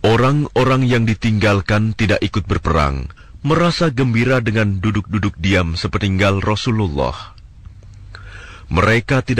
Orang-orang yang ditinggalkan tidak ikut berperang, merasa gembira dengan duduk-duduk diam sepeninggal Rasulullah. Mereka tidak